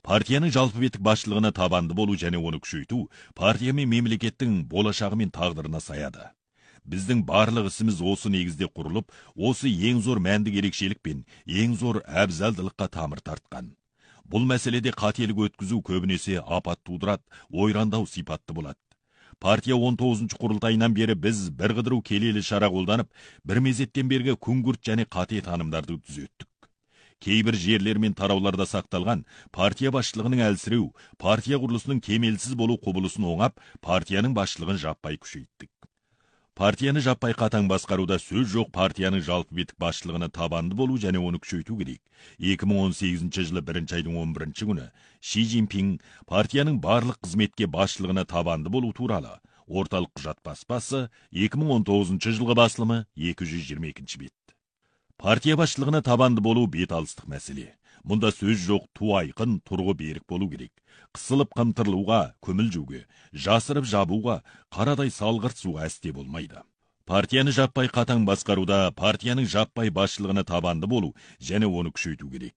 Партияның жалпы беттік басшылығына табанды болу және оны күшейту партия мен мемлекеттің болашағы мен тағдырына саяды. Біздің барлық ісіміз осы негізде құрылып, осы ең зор мәндік ерекшелік пен ең зор әбзалдылыққа тамыр тартқан. Бұл мәселеде қателік өткізу көбінесе апат тудырады, ойрандау сипатты болады. Партия 19-шы құрылтайынан бері біз бір қыдыру келелі шара қолданып, бір мезеттен бергі күңгірт және қате танымдарды түзеттік. Кейбір жерлер мен тарауларда сақталған партия басшылығының әлсіреу, партия құрылысының кемелсіз болу құбылысын оңап, партияның басшылығын жаппай күшейттік. Партияны жаппай қатаң басқаруда сөз жоқ, партияның жалпы беттік басшылығына табанды болу және оны күшейту керек. 2018 жылы 1 айдың 11 күні Ши Цзиньпин партияның барлық қызметке басшылығына табанды болу туралы орталық құжат баспасы 2019 жылғы басылымы 222 бет. Партия басшылығына табанды болу бет алыстық мәселе. Мұнда сөз жоқ, ту айқын, тұрғы берік болу керек. Қысылып қымтырылуға, көмілжуге, жасырып жабуға, қарадай салғырт суға әсте болмайды. Партияны жаппай қатаң басқаруда партияның жаппай басшылығына табанды болу және оны күшейту керек.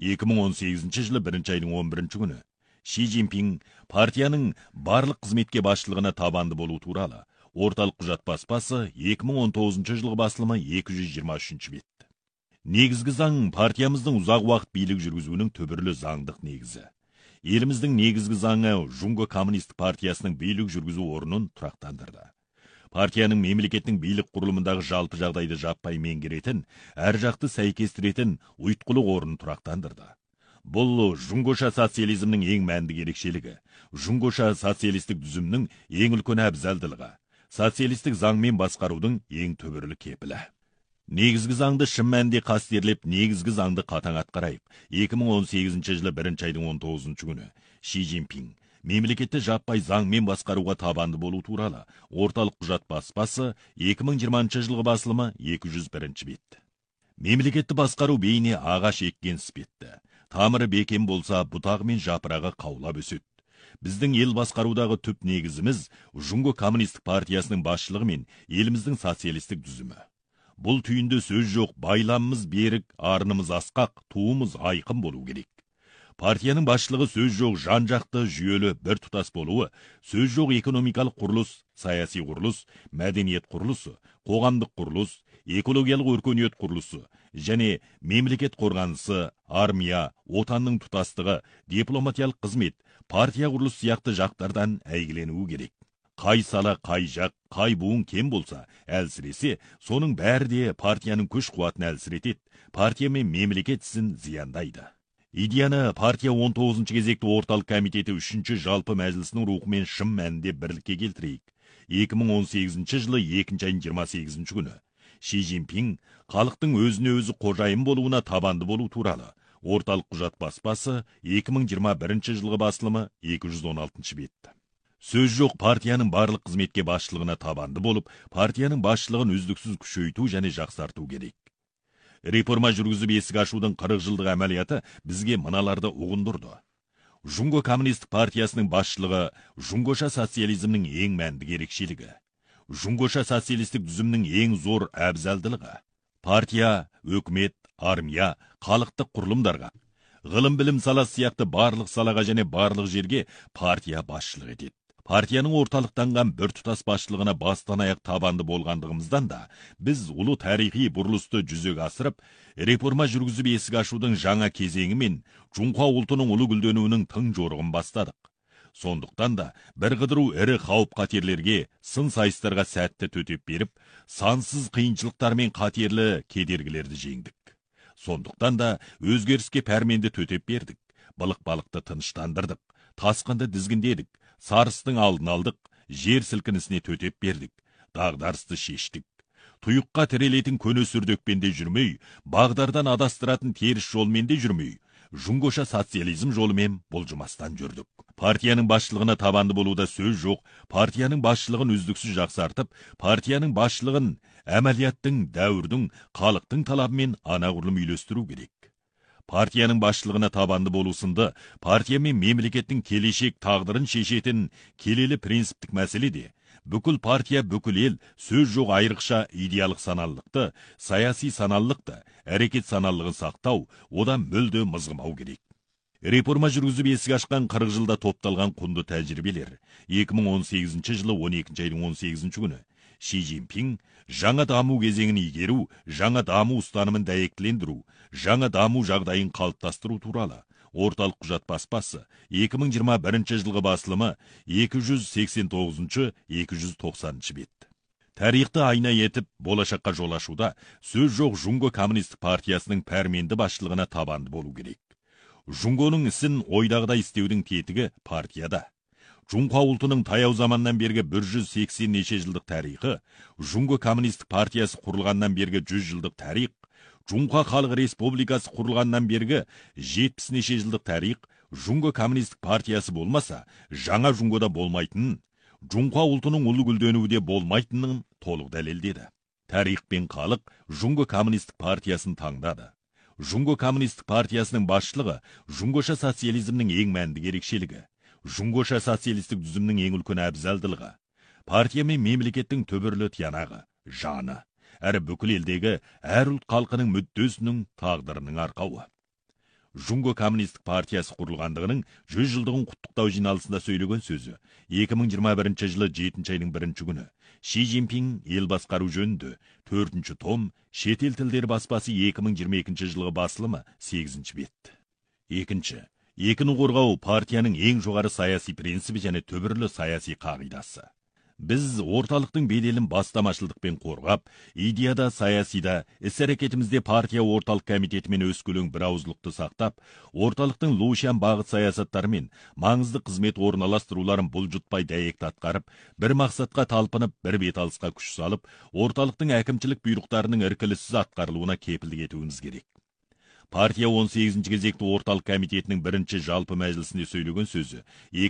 2018 жылы 1 айдың 11 күні Ши Цзиньпин партияның барлық қызметке басшылығына табанды болу туралы орталық құжат баспасы 2019 жылғы басылымы 223 бет. Негізгі заң партиямыздың ұзақ уақыт билік жүргізуінің түбірлі заңдық негізі. Еліміздің негізгі заңы Жунго коммунистік партиясының билік жүргізу орнын тұрақтандырды. Партияның мемлекеттің билік құрылымындағы жалпы жағдайды жаппай меңгеретін, әр жақты сәйкестіретін ұйытқылық орнын тұрақтандырды. Бұл жунгоша социализмнің ең мәнді ерекшелігі, жунгоша социалистік түзімнің ең үлкен әбзалдылығы, социалистік заңмен басқарудың ең түбірлі кепілі. Негізгі заңды шын мәнінде қастерлеп, негізгі заңды қатаң атқарайық. 2018 жылы 1 айдың 19 күні Ши Цзиньпин мемлекетті жаппай заңмен басқаруға табанды болу туралы орталық құжат баспасы 2020 жылғы басылымы 201 бет. Мемлекетті басқару бейне ағаш еккен іспетті. Тамыры бекем болса, бұтағы мен жапырағы қаулап өседі. Біздің ел басқарудағы түп негізіміз Жунго коммунистік партиясының басшылығы мен еліміздің социалистік түзімі. Бұл түйінді сөз жоқ, байламымыз берік, арнымыз асқақ, туымыз айқын болу керек. Партияның басшылығы сөз жоқ, жан-жақты жүйелі бір тұтас болуы, сөз жоқ экономикалық құрылыс, саяси құрылыс, мәдениет құрылысы, қоғамдық құрылыс, экологиялық өркениет құрылысы және мемлекет қорғанысы, армия, отанның тұтастығы, дипломатиялық қызмет, партия құрылысы сияқты жақтардан әйгіленуі керек. Қай сала, қай жақ, қай буын кем болса, әлсіресе, соның бәрі де партияның күш қуатын әлсіретеді, партия мен мемлекет ісін зияндайды. Идеяны партия 19 кезекті орталық комитеті 3-ші жалпы мәжілісінің рухымен шын мәнінде бірлікке келтірейік. 2018 жылы 2 айдың 28 күні Ши Цзиньпин халықтың өзіне өзі қожайын болуына табанды болу туралы орталық құжат баспасы 2021 жылғы басылымы 216 бет. Сөз жоқ, партияның барлық қызметке басшылығына табанды болып, партияның басшылығын үздіксіз күшейту және жақсарту керек. Реформа жүргізіп есік ашудың 40 жылдық әмәлияты бізге мыналарды ұғындырды. Жунго коммунистік партиясының басшылығы жунгоша социализмнің ең мәнді ерекшелігі. Жунгоша социалистік түзімнің ең зор әбзалдылығы. Партия, өкімет, армия, халықтық құрылымдарға, ғылым білім саласы сияқты барлық салаға және барлық жерге партия басшылық етеді. Партияның орталықтанған бір тұтас басшылығына бастан аяқ табанды болғандығымыздан да, біз ұлы тарихи бұрылысты жүзеге асырып, реформа жүргізіп есік ашудың жаңа кезеңі мен Жұңқа ұлтының ұлы гүлденуінің тың жорығын бастадық. Сондықтан да бір қыдыру ірі қауіп қатерлерге, сын сайыстарға сәтті төтеп беріп, сансыз қиыншылықтар мен қатерлі кедергілерді жеңдік. Сондықтан да өзгеріске пәрменді төтеп бердік, балықты тыныштандырдық, тасқынды дізгіндедік, сарыстың алдын алдық, жер сілкінісіне төтеп бердік, дағдарысты шештік. Тұйыққа тірелетін көне сүрдекпенде жүрмей, бағдардан адастыратын теріс жолмен де жүрмей, жунгоша социализм жолымен бұлжымастан жүрдік. Партияның басшылығына табанды болуда сөз жоқ, партияның басшылығын үздіксіз жақсартып, партияның басшылығын әмәлияттың, дәуірдің, халықтың талабымен анағұрлым үйлестіру керек. Партияның басшылығына табанды болу сынды, партия мен мемлекеттің келешек тағдырын шешетін келелі принциптік мәселе де, бүкіл партия, бүкіл ел сөз жоқ айрықша идеялық саналылықты, саяси саналылықты, әрекет саналылығын сақтау, одан мүлде мызғымау керек. Реформа жүргізіп есік ашқан 40 жылда топталған құнды тәжірибелер. 2018 жылы 12 айдың 18 күні Ши Цзиньпин жаңа даму кезеңін игеру, жаңа даму ұстанымын дәйектілендіру, жаңа даму жағдайын қалыптастыру туралы орталық құжат баспасы 2021 жылғы басылымы 289-290 бет. Тарихты айна етіп, болашаққа жол ашуда сөз жоқ Жунго коммунистік партиясының пәрменді басшылығына табанды болу керек. Жунгоның ісін ойдағыдай істеудің тетігі партияда. Жунхуа ұлтының таяу заманнан бергі 180 неше жылдық тарихы, Жунго коммунистік партиясы құрылғаннан бергі 100 жылдық тарих, Жунхуа халық республикасы құрылғаннан бергі 70 неше жылдық тарих, Жунго коммунистік партиясы болмаса, жаңа Жунгода болмайтынын, Жунхуа ұлтының ұлы гүлденуі де болмайтынын толық дәлелдеді. Тарих пен халық Жунго коммунистік партиясын таңдады. Жунго коммунистік партиясының басшылығы Жунгоша социализмнің ең мәнді ерекшелігі, Жунгоша социалистік түзімнің ең үлкен әбзалдылығы, партия мен мемлекеттің түбірлі тиянағы, жаны, әрі бүкіл елдегі әр ұлт халқының мүддесінің тағдырының арқауы. Жунго коммунистік партиясы құрылғандығының 100 жылдығын құттықтау жиналысында сөйлеген сөзі 2021 жылы 7 айдың 1 күні Ши Цзиньпин ел басқару жөнінде 4 том шетел тілдері баспасы 2022 жылғы басылымы 8 бет. Екінші, екіні қорғау партияның ең жоғары саяси принципі және түбірлі саяси қағидасы. Біз орталықтың беделін бастамашылдықпен қорғап, идеяда, саясида, іс-әрекетімізде партия орталық комитетімен өскөлең бір ауызлықты сақтап, орталықтың лушан бағыт саясаттарымен маңызды қызмет орналастыруларын бұлжытпай дәйекті атқарып, бір мақсатқа талпынып, бір беталысқа күш салып, орталықтың әкімшілік бұйрықтарының іркіліссіз атқарылуына кепілдік етуіміз керек. Партия 18 кезекті орталық комитетінің бірінші жалпы мәжілісінде сөйлеген сөзі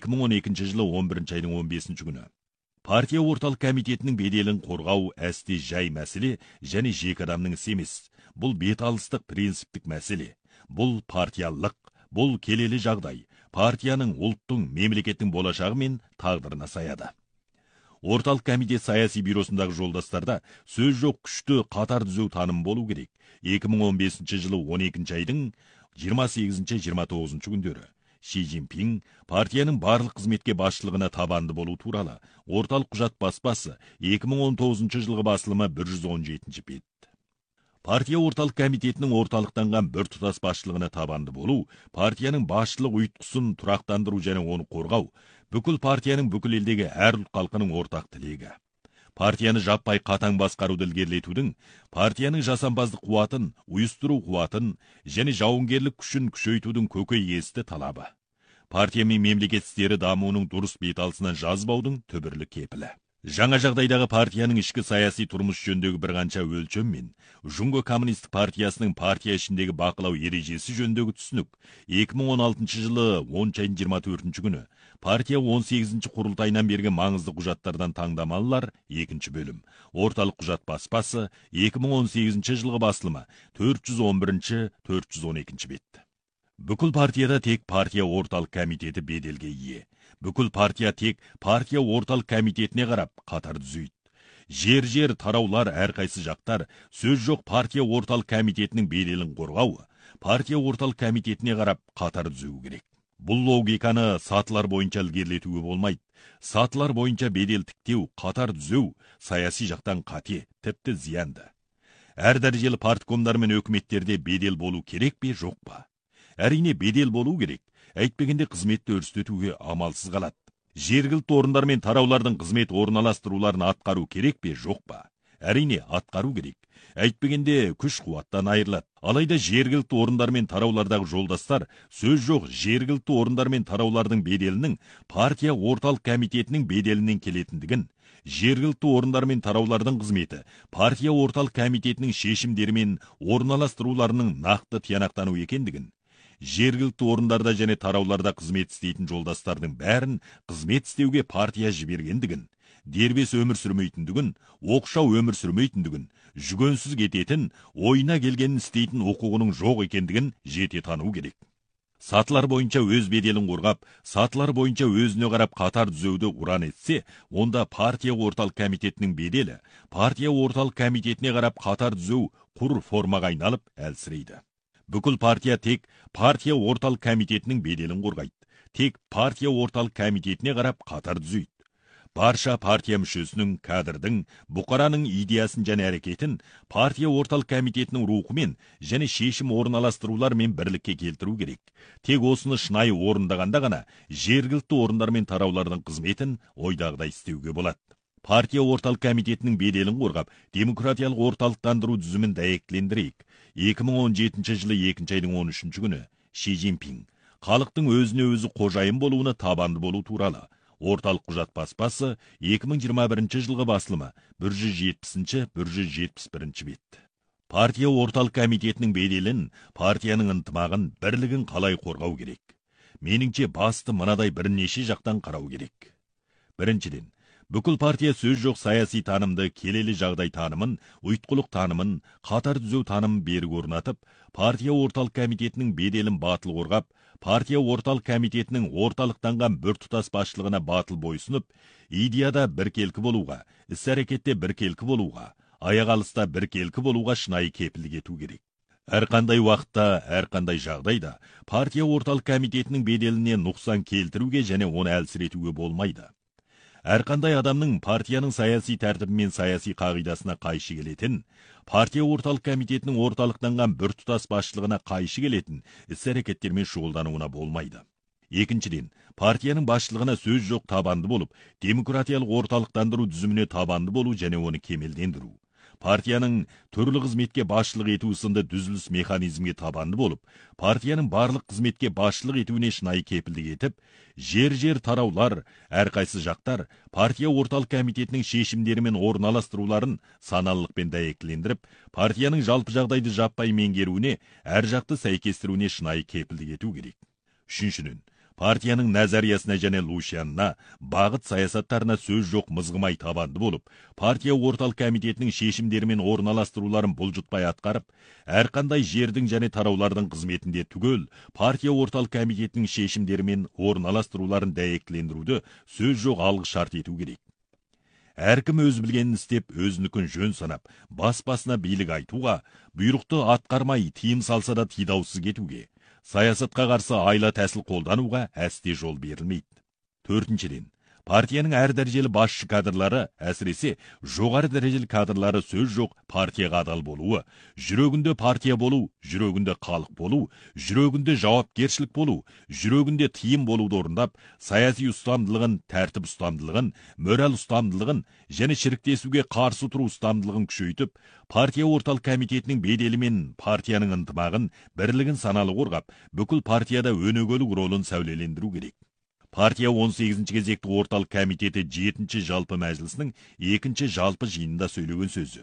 2012 жылы 11 айдың 15 күні. Партия орталық комитетінің беделін қорғау әсте жай мәселе және жеке адамның ісі емес. Бұл беталыстық принциптік мәселе. Бұл партиялық, бұл келелі жағдай. Партияның, ұлттың, мемлекеттің болашағы мен тағдырына саяды. Орталық комитет саяси бюросындағы жолдастарда сөз жоқ күшті қатар түзеу таным болу керек. 2015 жылы 12 айдың 28-29 күндері Ши Цзиньпин партияның барлық қызметке басшылығына табанды болу туралы орталық құжат баспасы 2019 жылғы басылымы 117 бет. Партия орталық комитетінің орталықтанған бір тұтас басшылығына табанды болу, партияның басшылық ұйытқысын тұрақтандыру және оны қорғау, бүкіл партияның бүкіл елдегі әр ұлт халқының ортақ тілегі. Партияны жаппай қатаң басқаруды ілгерілетудің, партияның жасампаздық қуатын, ұйыстыру қуатын және жауынгерлік күшін күшейтудің көкейкесті талабы. Партия мен мемлекет істері дамуының дұрыс беталысынан жазбаудың түбірлі кепілі. Жаңа жағдайдағы партияның ішкі саяси тұрмыс жөніндегі бір қанша өлшем мен Жунго коммунистік партиясының партия ішіндегі бақылау ережесі жөніндегі түсінік 2016 жылы 10 айдың 24 күні партия 18 құрылтайынан бергі маңызды құжаттардан таңдамалылар 2 бөлім. Орталық құжат баспасы 2018 жылғы басылымы 411-412 бет. Бүкіл партияда тек партия орталық комитеті беделге ие. Бүкіл партия тек партия орталық комитетіне қарап қатар түзейді. Жер тараулар әрқайсы жақтар сөз жоқ партия орталық комитетінің беделін қорғауы, партия орталық комитетіне қарап қатар түзеу керек. Бұл логиканы сатылар бойынша ілгерілетуге болмайды. Сатылар бойынша бедел тіктеу, қатар түзеу саяси жақтан қате, тіпті зиянды. Әр дәрежелі парткомдар мен өкіметтерде бедел болу керек пе, жоқ па? Әрине бедел болу керек. Әйтпегенде қызметті өрістетуге амалсыз қалады. Жергілікті орындар мен тараулардың қызмет орналастыруларын атқару керек пе, жоқ па? Әрине атқару керек. Әйтпегенде күш қуаттан айырылады. Алайда жергілікті орындар мен тараулардағы жолдастар сөз жоқ жергілікті орындар мен тараулардың беделінің партия орталық комитетінің беделінен келетіндігін, жергілікті орындар мен тараулардың қызметі партия орталық комитетінің шешімдері мен орналастыруларының нақты тиянақтану екендігін, жергілікті орындарда және тарауларда қызмет істейтін жолдастардың бәрін қызмет істеуге партия жібергендігін, дербес өмір сүрмейтіндігін, оқшау өмір сүрмейтіндігін, жүгенсіз кететін, ойына келгенін істейтін құқығының жоқ екендігін жете тану керек. Сатылар бойынша өз беделін қорғап, сатылар бойынша өзіне қарап қатар түзеуді ұран етсе, онда партия орталық комитетінің беделі, партия орталық комитетіне қарап қатар түзеу құр формаға айналып әлсірейді. Бүкіл партия тек партия орталық комитетінің беделін қорғайды. Тек партия орталық комитетіне қарап қатар түзейді. Барша партия мүшесінің, кадрдың, бұқараның идеясын және әрекетін партия орталық комитетінің рухымен және шешім орналастырулармен бірлікке келтіру керек. Тек осыны шынайы орындағанда ғана жергілікті орындар мен тараулардың қызметін ойдағыдай істеуге болады. Партия орталық комитетінің беделін қорғап, демократиялық орталықтандыру түзімін дәйектілендірейік. 2017 жылы 2 айдың 13 күні Ши Цзиньпин халықтың өзіне өзі қожайын болуына табанды болу туралы орталық құжат баспасы 2021 жылғы басылымы 170-171 бет. Партия орталық комитетінің беделін, партияның ынтымағын, бірлігін қалай қорғау керек? Меніңше басты мынадай бірнеше жақтан қарау керек. Біріншіден, бүкіл партия сөз жоқ саяси танымды, келелі жағдай танымын, ұйытқылық танымын, қатар түзеу танымын берік орнатып, партия орталық комитетінің беделін батыл қорғап, партия орталық комитетінің орталықтанған біртұтас басшылығына батыл бойсынып, идеяда біркелкі болуға, іс-әрекетте біркелкі болуға, аяқ алыста біркелкі болуға шынайы кепілдік ету керек. Әрқандай уақытта, әрқандай жағдайда партия орталық комитетінің беделіне нұқсан келтіруге және оны әлсіретуге болмайды. Әрқандай адамның партияның саяси тәртібі мен саяси қағидасына қайшы келетін, партия орталық комитетінің орталықтанған біртұтас басшылығына қайшы келетін іс-әрекеттермен шұғылдануына болмайды. Екіншіден, партияның басшылығына сөз жоқ табанды болып, демократиялық орталықтандыру түзіміне табанды болу және оны кемелдендіру. Партияның түрлі қызметке басшылық ету сынды дүзіліс механизмге табанды болып, партияның барлық қызметке басшылық етуіне шынайы кепілдік етіп, жер-жер тараулар, әрқайсы жақтар партия орталық комитетінің шешімдері мен орналастыруларын саналылықпен дәйектілендіріп, партияның жалпы жағдайды жаппай меңгеруіне, әр жақты сәйкестіруіне шынайы кепілдік ету керек. Үшіншіден, партияның назариясына және Лушянна, бағыт саясаттарына сөз жоқ мызғымай табанды болып, партия орталық комитетінің шешімдері мен орналастыруларын бұлжытпай атқарып, әрқандай жердің және тараулардың қызметінде түгел, партия орталық комитетінің шешімдері мен орналастыруларын дәйектілендіруді сөз жоқ алғы шарт ету керек. Әркім өз білгенін істеп, өзінікін жөн санап, бас-басына билік айтуға, бұйрықты атқармай тыйым салса да тидаусыз кетуге, саясатқа қарсы айла тәсіл қолдануға әсте жол берілмейді. Төртіншіден, партияның әр дәрежелі басшы кадрлары, әсіресе жоғары дәрежелі кадрлары сөз жоқ партияға адал болуы, жүрегінде партия болу, жүрегінде халық болу, жүрегінде жауапкершілік болу, жүрегінде тыйым болуды орындап, саяси ұстамдылығын, тәртіп ұстамдылығын, мораль ұстамдылығын және шіріктесуге қарсы тұру ұстамдылығын күшейтіп, партия орталық комитетінің беделі мен партияның ынтымағын, бірлігін саналы қорғап, бүкіл партияда өнегелік ролын сәулелендіру керек. Партия 18-ші кезекті орталық комитеті 7-ші жалпы мәжілісінің 2-ші жалпы жиынында сөйлеген сөзі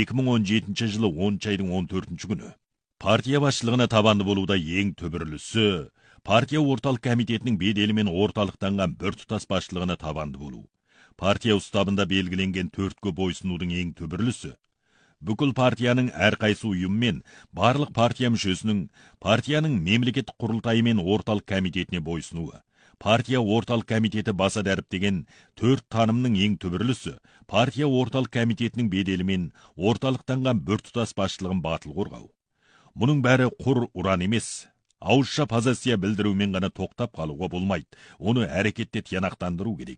2017 жылы 10 айдың 14 күні. Партия басшылығына табанды болуда ең түбірлісі, партия орталық комитетінің беделі мен орталықтанған біртұтас басшылығына табанды болу. Партия ұстабында белгіленген төрткі бойсынудың ең түбірлісі. Бүкіл партияның әрқайсы ұйыммен, барлық партия мүшесінің, партияның мемлекеттік құрылтайы мен орталық комитетіне бойсынуы. Партия орталық комитеті баса дәріптеген төрт танымның ең түбірлісі, партия орталық комитетінің беделі мен орталықтанған біртұтас басшылығын батыл қорғау. Мұның бәрі құр ұран емес, ауызша позиция білдірумен ғана тоқтап қалуға болмайды, оны әрекетте тиянақтандыру керек.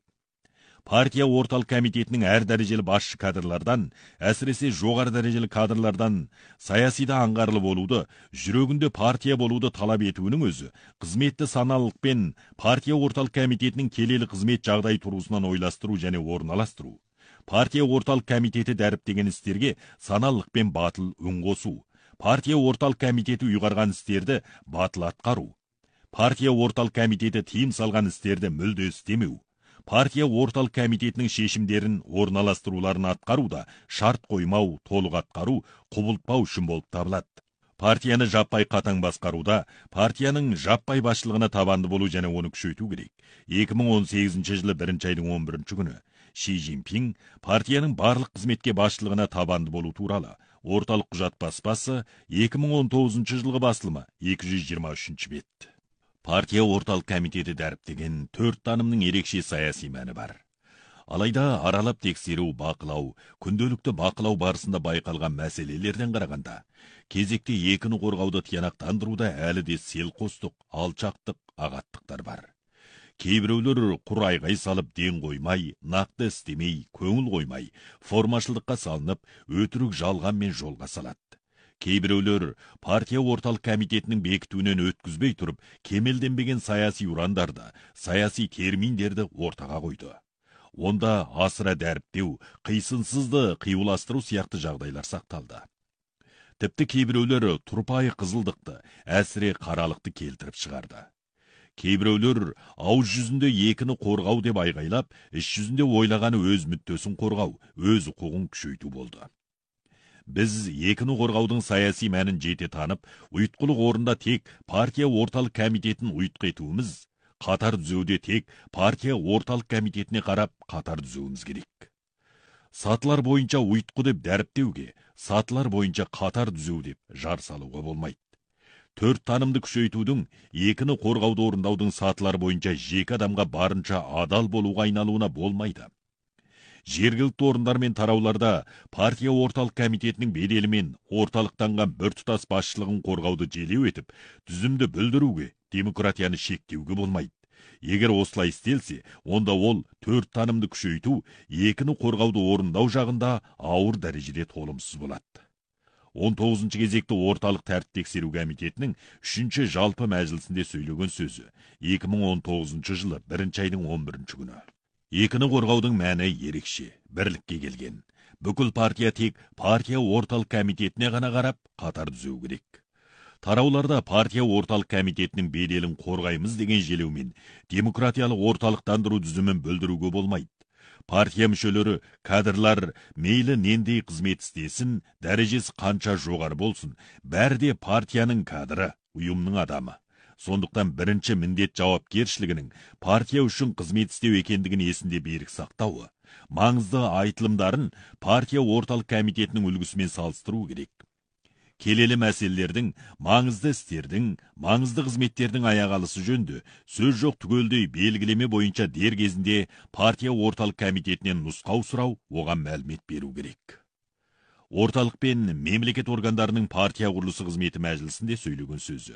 Партия орталық комитетінің әр дәрежелі басшы кадрлардан, әсіресе жоғары дәрежелі кадрлардан саясида аңғарлы болуды, жүрегінде партия болуды талап етуінің өзі, қызметті саналылықпен партия орталық комитетінің келелі қызмет жағдай тұрғысынан ойластыру және орналастыру. Партия орталық комитеті дәріптеген істерге саналылықпен батыл үн қосу. Партия орталық комитеті ұйғарған істерді батыл атқару. Партия орталық комитеті тыйым салған істерді мүлде істемеу. Партия орталық комитетінің шешімдерін орналастыруларын атқаруда шарт қоймау, толық атқару, құбылтпау үшін болып табылады. Партияны жаппай қатаң басқаруда, партияның жаппай басшылығына табанды болу және оны күшейту керек. 2018 жылы 1 айдың 11 күні Ши Цзиньпин партияның барлық қызметке басшылығына табанды болу туралы орталық құжат баспасы 2019 жылғы басылымы 223 бет. Партия орталық комитеті дәріптеген төрт танымның ерекше саяси мәні бар. Алайда аралап тексеру, бақылау, күнделікті бақылау барысында байқалған мәселелерден қарағанда, кезекте екіні қорғауды тиянақтандыруда әлі де селқостық, алшақтық, ағаттықтар бар. Кейбіреулер құр айғай салып ден қоймай, нақты істемей, көңіл қоймай, формашылдыққа салынып, өтірік жалғанмен жолға салады. Кейбіреулер партия орталық комитетінің бекітуінен өткізбей тұрып, кемелденбеген саяси ұрандарды, саяси терминдерді ортаға қойды. Онда асыра дәріптеу, қисынсызды қиюластыру сияқты жағдайлар сақталды. Тіпті кейбіреулер тұрпайы қызылдықты, әсіре қаралықты келтіріп шығарды. Кейбіреулер ауыз жүзінде екіні қорғау деп айғайлап, іс жүзінде ойлағаны өз мүддесін қорғау, өз құқығын күшейту болды. Біз екіні қорғаудың саяси мәнін жете танып, ұйытқылық орында тек партия орталық комитетін ұйытқы етуіміз, қатар түзеуде тек партия орталық комитетіне қарап қатар түзеуіміз керек. Сатылар бойынша ұйытқы деп дәріптеуге, сатылар бойынша қатар түзеу деп жар салуға болмайды. Төрт танымды күшейтудің, екіні қорғауды орындаудың сатылар бойынша жеке адамға барынша адал болуға айналуына болмайды. Жергілікті орындар мен тарауларда партия орталық комитетінің беделімен орталықтанған біртұтас басшылығын қорғауды желеу етіп, түзімді бүлдіруге, демократияны шектеуге болмайды. Егер осылай істелсе, онда ол төрт танымды күшейту, екіні қорғауды орындау жағында ауыр дәрежеде толымсыз болады. 19 кезекті орталық тәртіп тексеру комитетінің 3-ші жалпы мәжілісінде сөйлеген сөзі 2019 жылы 1 айдың 11 күні. Екіні қорғаудың мәні ерекше, бірлікке келген. Бүкіл партия тек партия орталық комитетіне ғана қарап, қатар түзеу керек. Тарауларда партия орталық комитетінің беделін қорғаймыз деген желеумен демократиялық орталықтандыру түзімін бүлдіруге болмайды. Партия мүшелері, кадрлар мейлі нендей қызмет істесін, дәрежесі қанша жоғары болсын, бәрі де партияның кадры, ұйымның адамы. Сондықтан бірінші міндет жауапкершілігінің партия үшін қызмет істеу екендігін есінде берік сақтауы, маңызды айтылымдарын партия орталық комитетінің үлгісімен салыстыру керек. Келелі мәселелердің, маңызды істердің, маңызды қызметтердің аяғалысы жөнді сөз жоқ түгелдей белгілеме бойынша дер кезінде партия орталық комитетінен нұсқау сұрау, оған мәлімет беру керек. Орталық пен мемлекет органдарының партия құрылысы қызметі мәжілісінде сөйлеген сөзі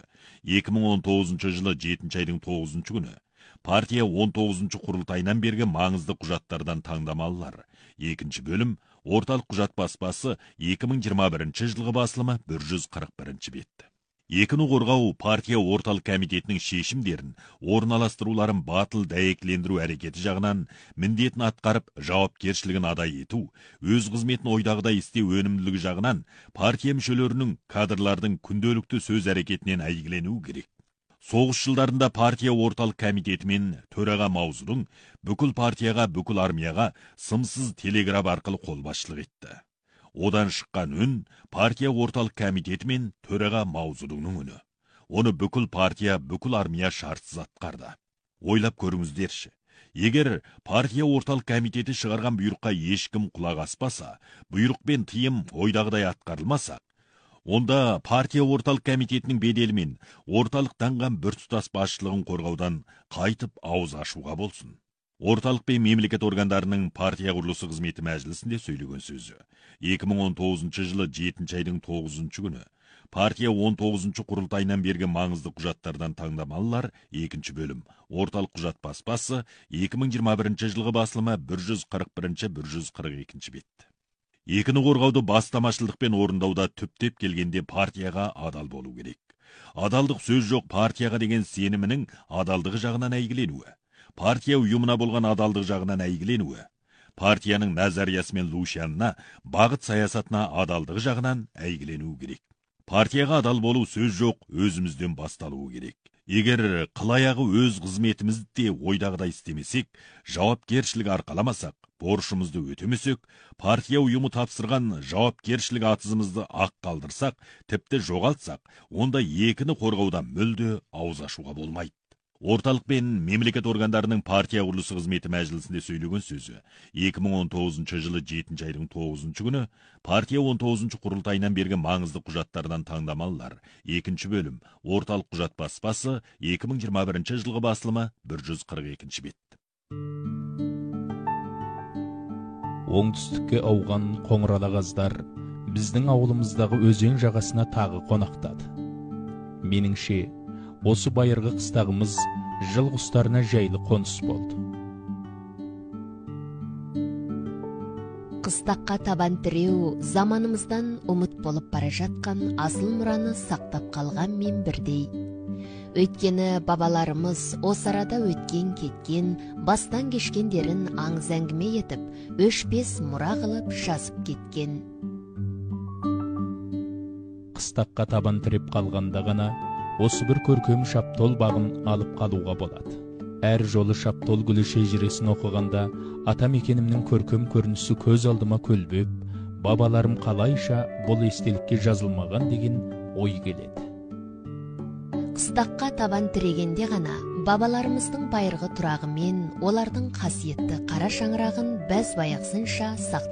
2019 жылы 7 айдың 9 күні. Партия 19 құрылтайынан бергі маңызды құжаттардан таңдамалылар. 2 бөлім орталық құжат баспасы 2021 жылғы басылымы 141 бет. Екіні қорғау партия орталық комитетінің шешімдерін, орналастыруларын батыл дәйектілендіру әрекеті жағынан міндетін атқарып, жауапкершілігін адай ету, өз қызметін ойдағыдай істеу өнімділігі жағынан партия мүшелерінің, кадрлардың күнделікті сөз әрекетінен әйгілену керек. Соғыс жылдарында партия орталық комитеті мен төраға Маузудың бүкіл партияға, бүкіл армияға сымсыз телеграф арқылы қолбасшылық етті. Одан шыққан үн партия орталық комитеті мен төраға Маузудың үні. Оны бүкіл партия, бүкіл армия шартсыз атқарды. Ойлап көріңіздерші. Егер партия орталық комитеті шығарған бұйрыққа ешкім құлақ аспаса, бұйрық пен тыйым ойдағыдай атқарылмаса, онда партия орталық комитетінің беделімен орталықтанған біртұтас басшылығын қорғаудан қайтып ауыз ашуға болсын. Орталық пен мемлекет органдарының партия құрылысы қызметі мәжілісінде сөйлеген сөзі 2019 жылы 7 айдың 9 күні. Партия 19 құрылтайынан берген маңызды құжаттардан таңдамалылар 2 бөлім. Орталық құжат баспасы 2021 жылғы басылымы 141-142 бет. Екіні қорғауды бастамашылдықпен орындауда түптеп келгенде партияға адал болу керек. Адалдық сөз жоқ партияға деген сенімінің адалдығы жағынан әйгіленуі. Партия ұйымына болған адалдық жағынан әйгіленуі. Партияның назариясы мен Лушянына, бағыт саясатына адалдығы жағынан әйгіленуі керек. Партияға адал болу сөз жоқ, өзімізден басталуы керек. Егер қылаяғы өз қызметімізді де ойдағыдай істемесек, жауапкершілік арқаламасақ, борышымызды өтемесек, партия ұйымы тапсырған жауапкершілік атызымызды ақ қалдырсақ, тіпті жоғалтсақ, онда екіні қорғаудан мүлде ауыз ашуға болмайды. Орталық пен мемлекет органдарының партия құрылысы қызметі мәжілісінде сөйлеген сөзі 2019 жылы 7 айдың 9 күні партия 19 құрылтайынан берген маңызды құжаттардан таңдамалылар 2 бөлім орталық құжат баспасы 2021 жылғы басылымы 142 бет. оңтүстікке ауған қоңыралағаздар біздің ауылымыздағы өзен жағасына тағы қонақтады. Меніңше, осы байырғы қыстағымыз жыл құстарына жайлы қоныс болды. Қыстаққа табан тіреу заманымыздан ұмыт болып бара жатқан асыл мұраны сақтап қалған мен бірдей. Өйткені бабаларымыз осы арада өткен кеткен, бастан кешкендерін аңыз әңгіме етіп, өшпес мұра қылып жазып кеткен. Қыстаққа табан тіреп қалғанда ғана осы бір көркем шаптол бағын алып қалуға болады. Әр жолы шаптол гүлі шежіресін оқығанда ата мекенімнің көркем көрінісі көз алдыма көлбеп, бабаларым қалайша бұл естелікке жазылмаған деген ой келеді. Қыстаққа табан тірегенде ғана бабаларымыздың байырғы тұрағы мен олардың қасиетті қара шаңырағын бәз баяқсынша сақтап